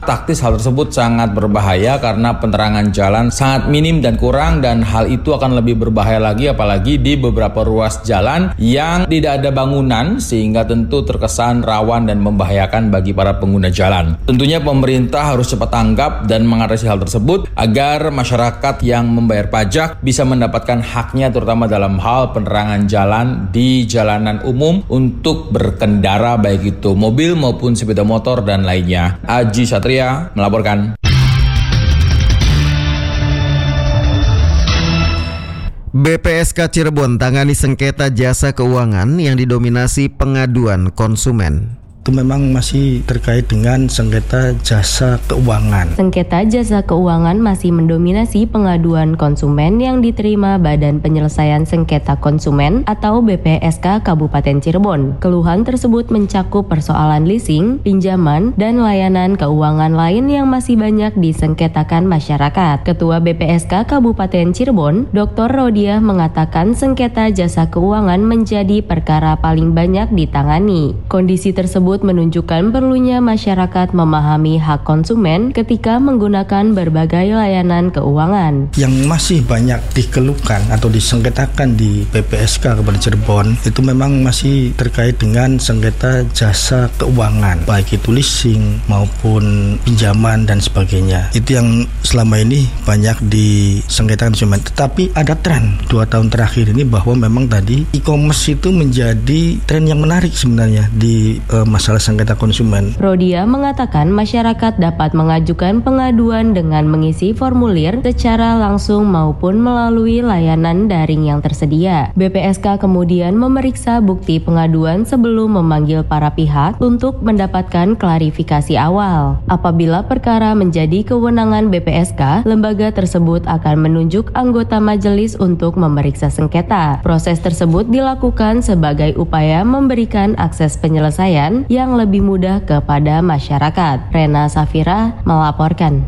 Taktis hal tersebut sangat berbahaya karena penerangan jalan sangat minim dan kurang, dan hal itu akan lebih berbahaya lagi apalagi di beberapa ruas jalan yang tidak ada bangunan sehingga tentu terkesan rawan dan membahayakan bagi para pengguna jalan. Tentunya pemerintah harus cepat tanggap dan mengatasi hal tersebut agar masyarakat yang membayar pajak bisa mendapatkan haknya terutama dalam hal penerangan jalan di jalanan umum untuk berkendara baik itu mobil maupun sepeda motor dan lainnya. Aji Satria melaporkan. BPSK Cirebon tangani sengketa jasa keuangan yang didominasi pengaduan konsumen. Itu memang masih terkait dengan sengketa jasa keuangan. Sengketa jasa keuangan masih mendominasi pengaduan konsumen yang diterima Badan Penyelesaian Sengketa Konsumen atau BPSK Kabupaten Cirebon. Keluhan tersebut mencakup persoalan leasing, pinjaman, dan layanan keuangan lain yang masih banyak disengketakan masyarakat. Ketua BPSK Kabupaten Cirebon, Dr. Rodiah mengatakan sengketa jasa keuangan menjadi perkara paling banyak ditangani. Kondisi tersebut menunjukkan perlunya masyarakat memahami hak konsumen ketika menggunakan berbagai layanan keuangan. Yang masih banyak dikeluhkan atau disengketakan di BPSK Kabupaten Cirebon itu memang masih terkait dengan sengketa jasa keuangan, baik itu leasing maupun pinjaman dan sebagainya. Itu yang selama ini banyak disengketakan konsumen. Tetapi ada tren 2 tahun terakhir ini bahwa memang tadi e-commerce itu menjadi tren yang menarik sebenarnya di masalah sengketa konsumen. Rodiah mengatakan masyarakat dapat mengajukan pengaduan dengan mengisi formulir secara langsung maupun melalui layanan daring yang tersedia. BPSK kemudian memeriksa bukti pengaduan sebelum memanggil para pihak untuk mendapatkan klarifikasi awal. Apabila perkara menjadi kewenangan BPSK, lembaga tersebut akan menunjuk anggota majelis untuk memeriksa sengketa. Proses tersebut dilakukan sebagai upaya memberikan akses penyelesaian yang lebih mudah kepada masyarakat. Rena Safira melaporkan.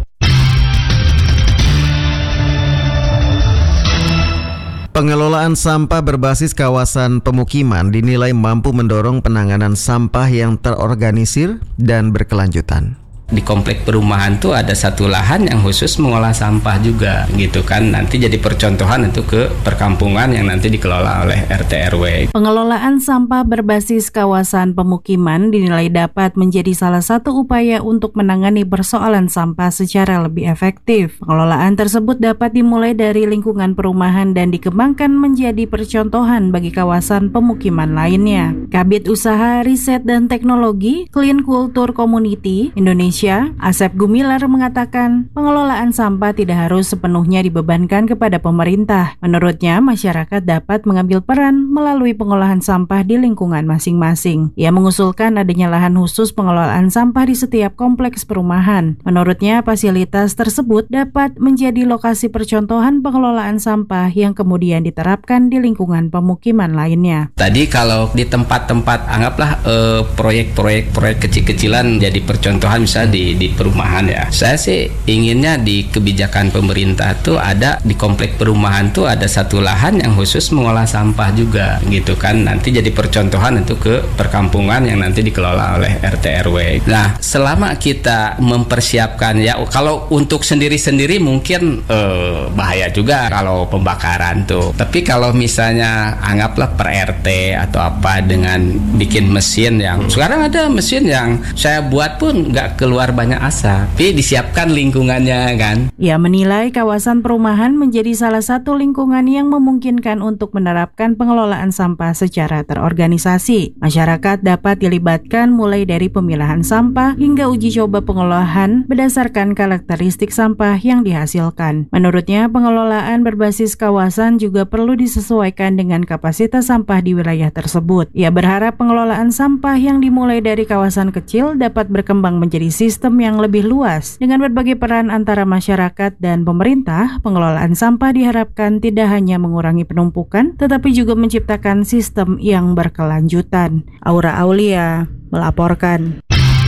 Pengelolaan sampah berbasis kawasan pemukiman dinilai mampu mendorong penanganan sampah yang terorganisir dan berkelanjutan. Di komplek perumahan tuh ada satu lahan yang khusus mengolah sampah juga gitu kan, nanti jadi percontohan untuk ke perkampungan yang nanti dikelola oleh RT RW. Pengelolaan sampah berbasis kawasan pemukiman dinilai dapat menjadi salah satu upaya untuk menangani persoalan sampah secara lebih efektif. Pengelolaan tersebut dapat dimulai dari lingkungan perumahan dan dikembangkan menjadi percontohan bagi kawasan pemukiman lainnya. Kabid Usaha Riset dan Teknologi Clean Culture Community Indonesia Asep Gumilar mengatakan pengelolaan sampah tidak harus sepenuhnya dibebankan kepada pemerintah. Menurutnya, masyarakat dapat mengambil peran melalui pengolahan sampah di lingkungan masing-masing. Ia mengusulkan adanya lahan khusus pengelolaan sampah di setiap kompleks perumahan. Menurutnya, fasilitas tersebut dapat menjadi lokasi percontohan pengelolaan sampah yang kemudian diterapkan di lingkungan pemukiman lainnya. Tadi kalau di tempat-tempat anggaplah proyek-proyek kecil-kecilan jadi percontohan misalnya di perumahan ya. Saya sih inginnya di kebijakan pemerintah tuh ada di komplek perumahan tuh ada satu lahan yang khusus mengolah sampah juga gitu kan. Nanti jadi percontohan untuk ke perkampungan yang nanti dikelola oleh RT RW. Nah, selama kita mempersiapkan ya, kalau untuk sendiri-sendiri mungkin bahaya juga kalau pembakaran tuh. Tapi kalau misalnya anggaplah per RT atau apa dengan bikin mesin yang sekarang ada mesin yang saya buat pun nggak keluar banyak asap, tapi disiapkan lingkungannya kan. Ia menilai kawasan perumahan menjadi salah satu lingkungan yang memungkinkan untuk menerapkan pengelolaan sampah secara terorganisasi. Masyarakat dapat dilibatkan mulai dari pemilahan sampah hingga uji coba pengolahan berdasarkan karakteristik sampah yang dihasilkan. Menurutnya, pengelolaan berbasis kawasan juga perlu disesuaikan dengan kapasitas sampah di wilayah tersebut. Ia berharap pengelolaan sampah yang dimulai dari kawasan kecil dapat berkembang menjadi sistem yang lebih luas. Dengan berbagai peran antara masyarakat dan pemerintah, pengelolaan sampah diharapkan tidak hanya mengurangi penumpukan, tetapi juga menciptakan sistem yang berkelanjutan. Aura Aulia melaporkan.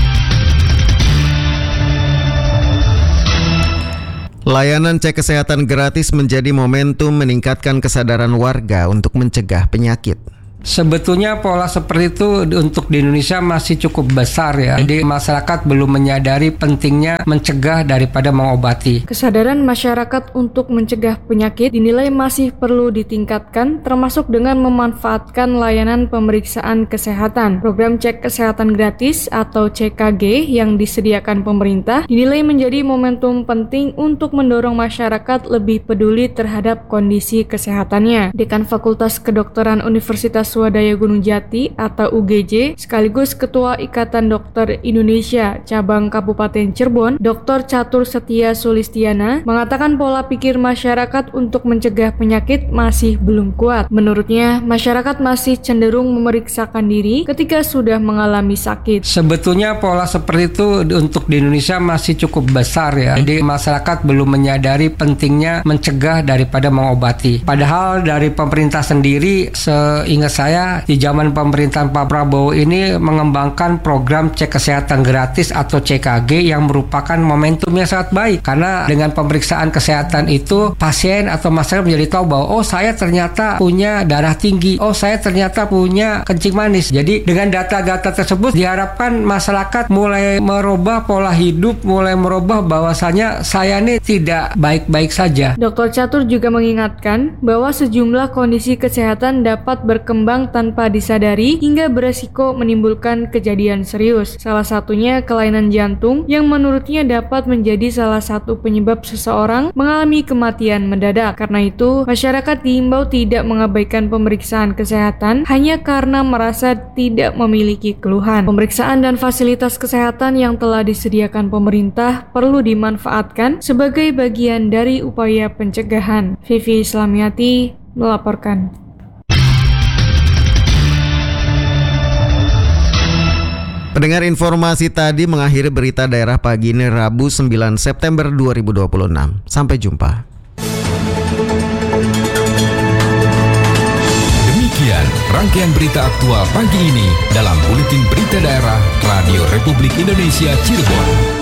Layanan cek kesehatan gratis menjadi momentum meningkatkan kesadaran warga untuk mencegah penyakit. Sebetulnya pola seperti itu untuk di Indonesia masih cukup besar ya. Jadi masyarakat belum menyadari pentingnya mencegah daripada mengobati. Kesadaran masyarakat untuk mencegah penyakit dinilai masih perlu ditingkatkan, termasuk dengan memanfaatkan layanan pemeriksaan kesehatan. Program cek kesehatan gratis atau CKG yang disediakan pemerintah dinilai menjadi momentum penting untuk mendorong masyarakat lebih peduli terhadap kondisi kesehatannya. Dekan Fakultas Kedokteran Universitas Swadaya Gunung Jati atau UGJ sekaligus Ketua Ikatan Dokter Indonesia Cabang Kabupaten Cirebon, Dr. Catur Setia Sulistiana, mengatakan pola pikir masyarakat untuk mencegah penyakit masih belum kuat. Menurutnya, masyarakat masih cenderung memeriksakan diri ketika sudah mengalami sakit. Sebetulnya pola seperti itu untuk di Indonesia masih cukup besar ya. Jadi masyarakat belum menyadari pentingnya mencegah daripada mengobati. Padahal dari pemerintah sendiri, seingat saya di zaman pemerintahan Pak Prabowo ini mengembangkan program cek kesehatan gratis atau CKG yang merupakan momentum yang sangat baik, karena dengan pemeriksaan kesehatan itu pasien atau masyarakat menjadi tahu bahwa oh saya ternyata punya darah tinggi, oh saya ternyata punya kencing manis. Jadi dengan data-data tersebut diharapkan masyarakat mulai merubah pola hidup, mulai merubah bahwasanya saya ini tidak baik-baik saja. Dr. Catur juga mengingatkan bahwa sejumlah kondisi kesehatan dapat berkembang tanpa disadari hingga beresiko menimbulkan kejadian serius. Salah satunya kelainan jantung yang menurutnya dapat menjadi salah satu penyebab seseorang mengalami kematian mendadak. Karena itu, masyarakat diimbau tidak mengabaikan pemeriksaan kesehatan hanya karena merasa tidak memiliki keluhan. Pemeriksaan dan fasilitas kesehatan yang telah disediakan pemerintah perlu dimanfaatkan sebagai bagian dari upaya pencegahan. Vivi Islamiati melaporkan. Pendengar, informasi tadi mengakhiri berita daerah pagi ini Rabu 9 September 2026. Sampai jumpa. Demikian rangkaian berita aktual pagi ini dalam Buletin Berita Daerah Radio Republik Indonesia Cirebon.